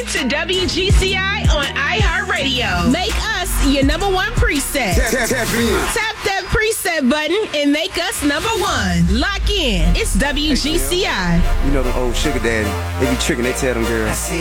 to WGCI on iHeartRadio. Make us your number one preset. Tap that preset button and make us number one. Lock in. It's WGCI. You know the old sugar daddy. They be tricking. They tell them girls,